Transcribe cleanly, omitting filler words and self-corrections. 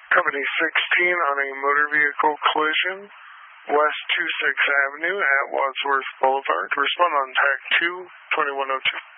Company 16 on a motor vehicle collision, West 26th Avenue at Wadsworth Boulevard. Respond on TAC 2, 2102.